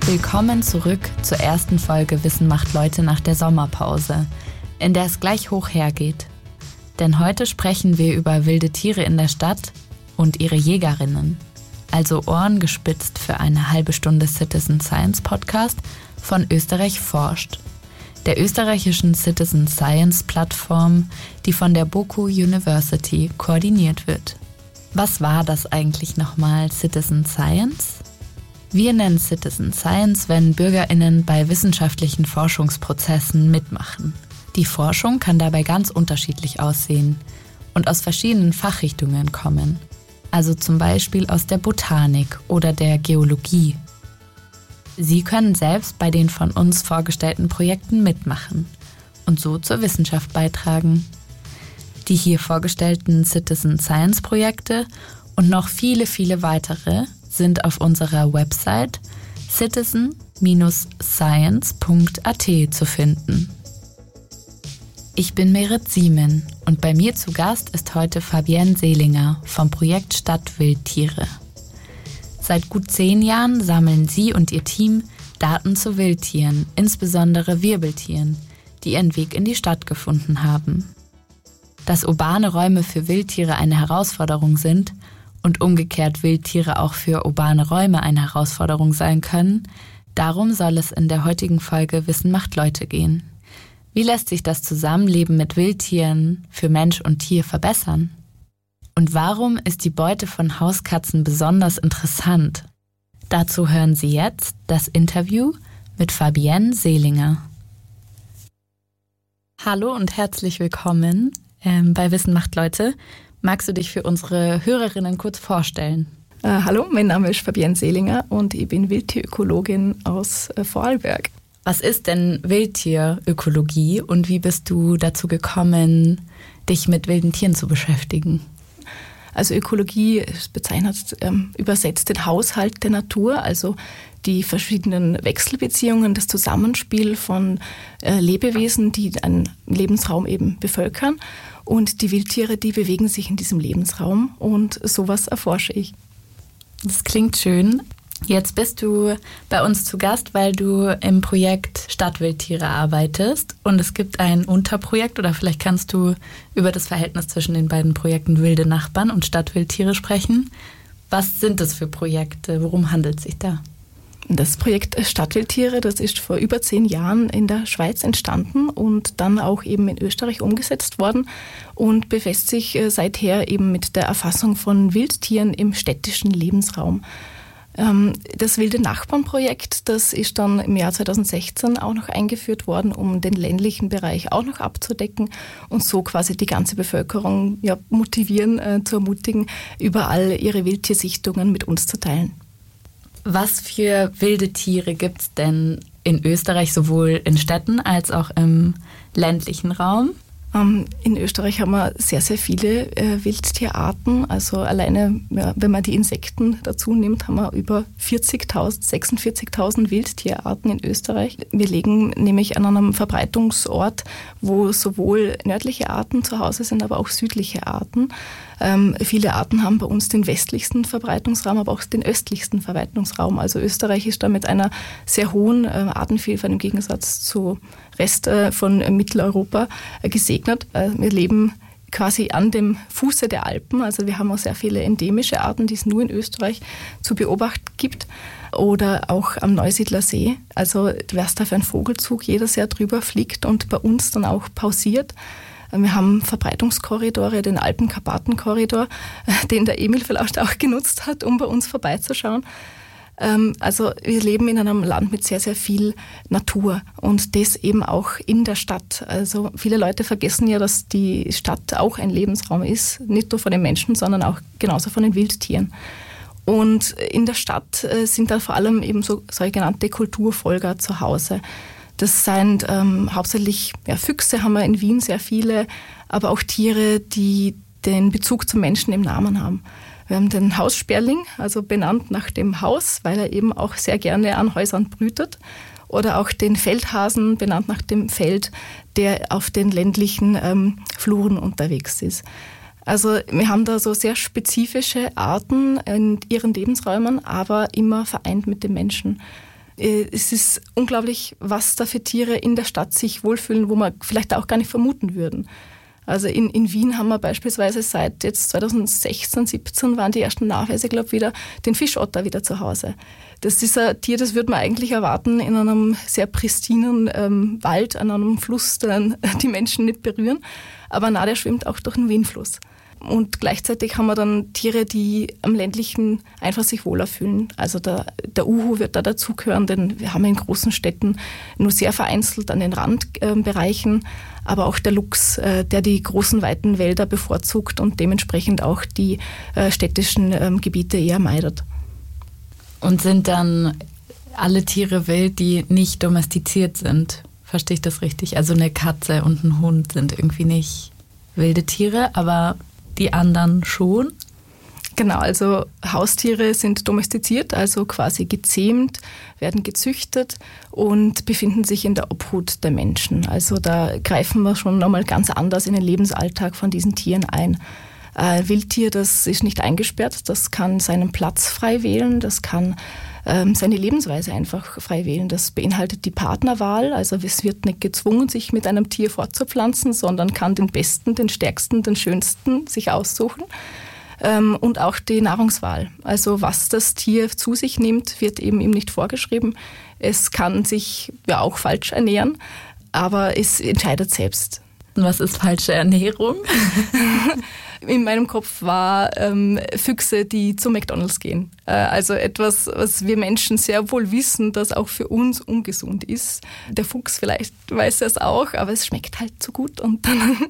Willkommen zurück zur ersten Folge Wissen macht Leute nach der Sommerpause, in der es gleich hoch hergeht. Denn heute sprechen wir über wilde Tiere in der Stadt und ihre Jägerinnen. Also Ohren gespitzt für eine halbe Stunde Citizen Science Podcast von Österreich forscht, der österreichischen Citizen Science Plattform, die von der BOKU University koordiniert wird. Was war das eigentlich nochmal, Citizen Science? Wir nennen Citizen Science, wenn BürgerInnen bei wissenschaftlichen Forschungsprozessen mitmachen. Die Forschung kann dabei ganz unterschiedlich aussehen und aus verschiedenen Fachrichtungen kommen. Also zum Beispiel aus der Botanik oder der Geologie. Sie können selbst bei den von uns vorgestellten Projekten mitmachen und so zur Wissenschaft beitragen. Die hier vorgestellten Citizen Science Projekte und noch viele, viele weitere sind auf unserer Website citizen-science.at zu finden. Ich bin Merit Siemen und bei mir zu Gast ist heute Fabienne Seelinger vom Projekt Stadtwildtiere. Seit gut 10 Jahren sammeln sie und ihr Team Daten zu Wildtieren, insbesondere Wirbeltieren, die ihren Weg in die Stadt gefunden haben. Dass urbane Räume für Wildtiere eine Herausforderung sind und umgekehrt Wildtiere auch für urbane Räume eine Herausforderung sein können, darum soll es in der heutigen Folge Wissen macht Leute gehen. Wie lässt sich das Zusammenleben mit Wildtieren für Mensch und Tier verbessern? Und warum ist die Beute von Hauskatzen besonders interessant? Dazu hören Sie jetzt das Interview mit Fabienne Seelinger. Hallo und herzlich willkommen bei Wissen macht Leute. Magst du dich für unsere Hörerinnen kurz vorstellen? Hallo, mein Name ist Fabienne Seelinger und ich bin Wildtierökologin aus Vorarlberg. Was ist denn Wildtierökologie und wie bist du dazu gekommen, dich mit wilden Tieren zu beschäftigen? Also Ökologie bezeichnet übersetzt den Haushalt der Natur, also die verschiedenen Wechselbeziehungen, das Zusammenspiel von Lebewesen, die einen Lebensraum eben bevölkern. Und die Wildtiere, die bewegen sich in diesem Lebensraum und sowas erforsche ich. Das klingt schön. Jetzt bist du bei uns zu Gast, weil du im Projekt Stadtwildtiere arbeitest und es gibt ein Unterprojekt oder vielleicht kannst du über das Verhältnis zwischen den beiden Projekten Wilde Nachbarn und Stadtwildtiere sprechen. Was sind das für Projekte? Worum handelt es sich da? Das Projekt Stadtwildtiere, das ist vor über 10 Jahren in der Schweiz entstanden und dann auch eben in Österreich umgesetzt worden und befasst sich seither eben mit der Erfassung von Wildtieren im städtischen Lebensraum. Das Wilde Nachbarn-Projekt, das ist dann im Jahr 2016 auch noch eingeführt worden, um den ländlichen Bereich auch noch abzudecken und so quasi die ganze Bevölkerung motivieren, zu ermutigen, überall ihre Wildtiersichtungen mit uns zu teilen. Was für wilde Tiere gibt es denn in Österreich, sowohl in Städten als auch im ländlichen Raum? In Österreich haben wir sehr, sehr viele Wildtierarten. Also alleine, wenn man die Insekten dazu nimmt, haben wir über 46.000 Wildtierarten in Österreich. Wir leben nämlich an einem Verbreitungsort, wo sowohl nördliche Arten zu Hause sind, aber auch südliche Arten. Viele Arten haben bei uns den westlichsten Verbreitungsraum, aber auch den östlichsten Verbreitungsraum. Also Österreich ist da mit einer sehr hohen Artenvielfalt im Gegensatz zu Rest von Mitteleuropa gesegnet. Wir leben quasi an dem Fuße der Alpen. Also wir haben auch sehr viele endemische Arten, die es nur in Österreich zu beobachten gibt. Oder auch am Neusiedler See. Also was da für ein Vogelzug jedes Jahr drüber fliegt und bei uns dann auch pausiert. Wir haben Verbreitungskorridore, den Alpen-Karpaten-Korridor, den der Emil vielleicht auch genutzt hat, um bei uns vorbeizuschauen. Also wir leben in einem Land mit sehr, sehr viel Natur und das eben auch in der Stadt. Also viele Leute vergessen ja, dass die Stadt auch ein Lebensraum ist, nicht nur von den Menschen, sondern auch genauso von den Wildtieren. Und in der Stadt sind da vor allem eben so genannte Kulturfolger zu Hause. Das sind hauptsächlich Füchse, haben wir in Wien sehr viele, aber auch Tiere, die den Bezug zum Menschen im Namen haben. Wir haben den Haussperling, also benannt nach dem Haus, weil er eben auch sehr gerne an Häusern brütet. Oder auch den Feldhasen, benannt nach dem Feld, der auf den ländlichen Fluren unterwegs ist. Also wir haben da so sehr spezifische Arten in ihren Lebensräumen, aber immer vereint mit dem Menschen. Es ist unglaublich, was da für Tiere in der Stadt sich wohlfühlen, wo man vielleicht auch gar nicht vermuten würden. Also in Wien haben wir beispielsweise seit jetzt 2016, 17 waren die ersten Nachweise, glaube ich, wieder den Fischotter wieder zu Hause. Das ist ein Tier, das würde man eigentlich erwarten in einem sehr pristinen Wald, an einem Fluss, den die Menschen nicht berühren. Aber der schwimmt auch durch den Wienfluss. Und gleichzeitig haben wir dann Tiere, die am ländlichen einfach sich wohler fühlen. Also der Uhu wird da dazugehören, denn wir haben in großen Städten nur sehr vereinzelt an den Randbereichen, aber auch der Luchs, der die großen, weiten Wälder bevorzugt und dementsprechend auch die städtischen Gebiete eher meidet. Und sind dann alle Tiere wild, die nicht domestiziert sind? Verstehe ich das richtig? Also eine Katze und ein Hund sind irgendwie nicht wilde Tiere, aber die anderen schon? Genau, also Haustiere sind domestiziert, also quasi gezähmt, werden gezüchtet und befinden sich in der Obhut der Menschen. Also da greifen wir schon nochmal ganz anders in den Lebensalltag von diesen Tieren ein. Wildtier, das ist nicht eingesperrt, das kann seinen Platz frei wählen, das kann seine Lebensweise einfach frei wählen. Das beinhaltet die Partnerwahl, also es wird nicht gezwungen, sich mit einem Tier fortzupflanzen, sondern kann den Besten, den Stärksten, den Schönsten sich aussuchen. Und auch die Nahrungswahl. Also was das Tier zu sich nimmt, wird eben ihm nicht vorgeschrieben. Es kann sich ja auch falsch ernähren, aber es entscheidet selbst. Was ist falsche Ernährung? In meinem Kopf war Füchse, die zu McDonald's gehen. Also etwas, was wir Menschen sehr wohl wissen, das auch für uns ungesund ist. Der Fuchs vielleicht weiß es auch, aber es schmeckt halt zu gut und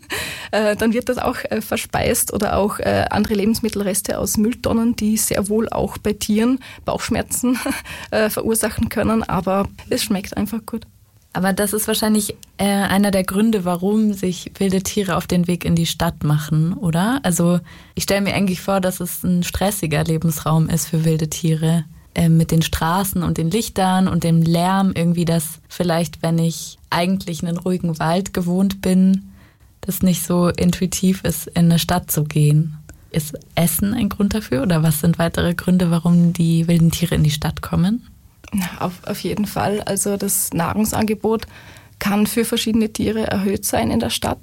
dann wird das auch verspeist oder auch andere Lebensmittelreste aus Mülltonnen, die sehr wohl auch bei Tieren Bauchschmerzen verursachen können, aber es schmeckt einfach gut. Aber das ist wahrscheinlich einer der Gründe, warum sich wilde Tiere auf den Weg in die Stadt machen, oder? Also ich stelle mir eigentlich vor, dass es ein stressiger Lebensraum ist für wilde Tiere. Mit den Straßen und den Lichtern und dem Lärm irgendwie, dass vielleicht, wenn ich eigentlich einen ruhigen Wald gewohnt bin, das nicht so intuitiv ist, in eine Stadt zu gehen. Ist Essen ein Grund dafür oder was sind weitere Gründe, warum die wilden Tiere in die Stadt kommen? Auf jeden Fall. Also das Nahrungsangebot kann für verschiedene Tiere erhöht sein in der Stadt.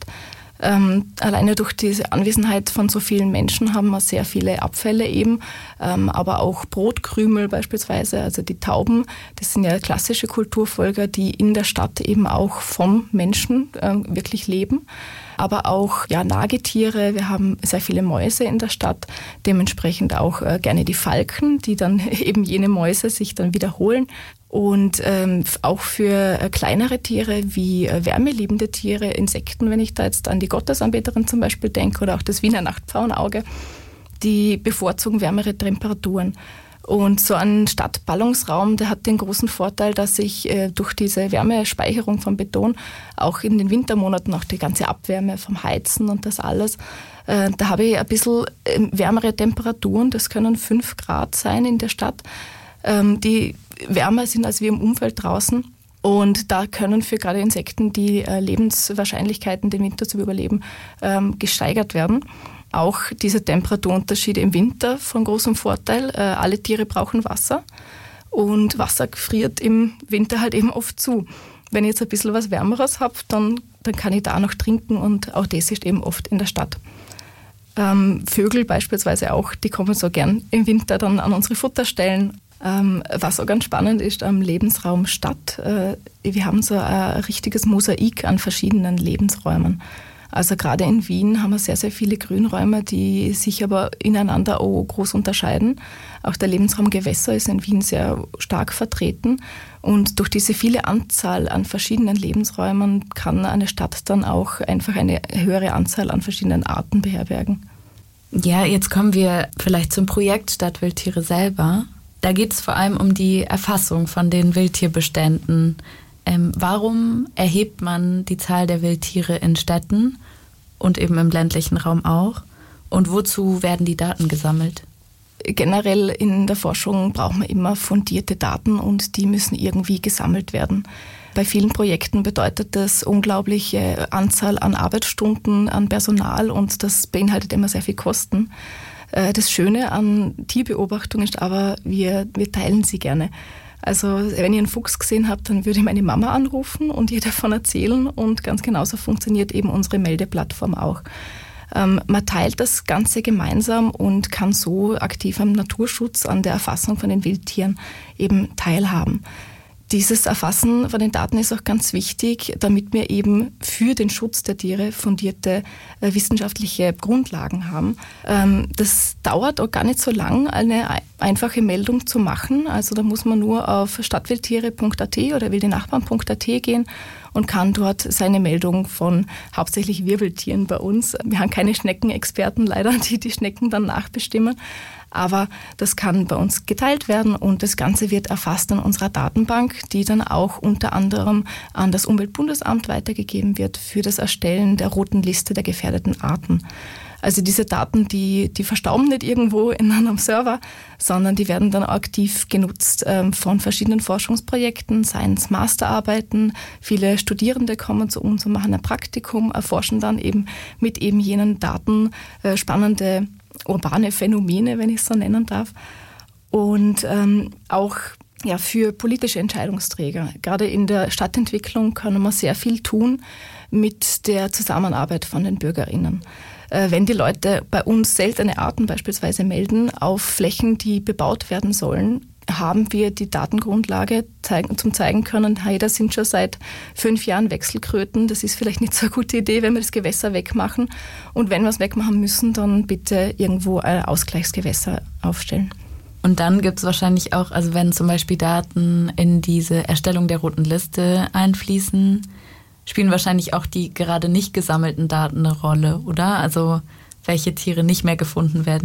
Alleine durch diese Anwesenheit von so vielen Menschen haben wir sehr viele Abfälle eben, aber auch Brotkrümel beispielsweise, also die Tauben, das sind ja klassische Kulturfolger, die in der Stadt eben auch vom Menschen wirklich leben. Aber auch Nagetiere, wir haben sehr viele Mäuse in der Stadt, dementsprechend auch gerne die Falken, die dann eben jene Mäuse sich dann wiederholen. Und auch für kleinere Tiere wie wärmeliebende Tiere, Insekten, wenn ich da jetzt an die Gottesanbeterin zum Beispiel denke oder auch das Wiener Nachtpfauenauge, die bevorzugen wärmere Temperaturen. Und so ein Stadtballungsraum, der hat den großen Vorteil, dass sich durch diese Wärmespeicherung von Beton auch in den Wintermonaten auch die ganze Abwärme vom Heizen und das alles, da habe ich ein bisschen wärmere Temperaturen, das können 5 Grad sein in der Stadt, die wärmer sind als wir im Umfeld draußen. Und da können für gerade Insekten die Lebenswahrscheinlichkeiten, den Winter zu überleben, gesteigert werden. Auch diese Temperaturunterschiede im Winter von großem Vorteil. Alle Tiere brauchen Wasser und Wasser friert im Winter halt eben oft zu. Wenn ich jetzt ein bisschen was Wärmeres habe, dann kann ich da noch trinken und auch das ist eben oft in der Stadt. Vögel beispielsweise auch, die kommen so gern im Winter dann an unsere Futterstellen. Was auch ganz spannend ist am Lebensraum Stadt, wir haben so ein richtiges Mosaik an verschiedenen Lebensräumen. Also gerade in Wien haben wir sehr, sehr viele Grünräume, die sich aber ineinander auch groß unterscheiden. Auch der Lebensraum Gewässer ist in Wien sehr stark vertreten. Und durch diese viele Anzahl an verschiedenen Lebensräumen kann eine Stadt dann auch einfach eine höhere Anzahl an verschiedenen Arten beherbergen. Ja, jetzt kommen wir vielleicht zum Projekt Stadtwildtiere selber. Da geht es vor allem um die Erfassung von den Wildtierbeständen. Warum erhebt man die Zahl der Wildtiere in Städten und eben im ländlichen Raum auch? Und wozu werden die Daten gesammelt? Generell in der Forschung braucht man immer fundierte Daten und die müssen irgendwie gesammelt werden. Bei vielen Projekten bedeutet das unglaubliche Anzahl an Arbeitsstunden, an Personal und das beinhaltet immer sehr viel Kosten. Das Schöne an Tierbeobachtung ist aber, wir teilen sie gerne. Also wenn ihr einen Fuchs gesehen habt, dann würde ich meine Mama anrufen und ihr davon erzählen und ganz genauso funktioniert eben unsere Meldeplattform auch. Man teilt das Ganze gemeinsam und kann so aktiv am Naturschutz, an der Erfassung von den Wildtieren eben teilhaben. Dieses Erfassen von den Daten ist auch ganz wichtig, damit wir eben für den Schutz der Tiere fundierte wissenschaftliche Grundlagen haben. Das dauert auch gar nicht so lang, eine einfache Meldung zu machen. Also da muss man nur auf stadtwildtiere.at oder wildenachbarn.at gehen und kann dort seine Meldung von hauptsächlich Wirbeltieren bei uns. Wir haben keine Schneckenexperten leider, die Schnecken dann nachbestimmen. Aber das kann bei uns geteilt werden und das Ganze wird erfasst in unserer Datenbank, die dann auch unter anderem an das Umweltbundesamt weitergegeben wird für das Erstellen der roten Liste der gefährdeten Arten. Also diese Daten, die verstauben nicht irgendwo in einem Server, sondern die werden dann aktiv genutzt von verschiedenen Forschungsprojekten, seien es Masterarbeiten. Viele Studierende kommen zu uns und machen ein Praktikum, erforschen dann eben mit eben jenen Daten spannende urbane Phänomene, wenn ich es so nennen darf. Und auch für politische Entscheidungsträger. Gerade in der Stadtentwicklung kann man sehr viel tun mit der Zusammenarbeit von den BürgerInnen. Wenn die Leute bei uns seltene Arten beispielsweise melden auf Flächen, die bebaut werden sollen, haben wir die Datengrundlage zum zeigen können, hey, da sind schon seit 5 Jahren Wechselkröten, das ist vielleicht nicht so eine gute Idee, wenn wir das Gewässer wegmachen. Und wenn wir es wegmachen müssen, dann bitte irgendwo ein Ausgleichsgewässer aufstellen. Und dann gibt es wahrscheinlich auch, also wenn zum Beispiel Daten in diese Erstellung der roten Liste einfließen, spielen wahrscheinlich auch die gerade nicht gesammelten Daten eine Rolle, oder? Also welche Tiere nicht mehr gefunden werden.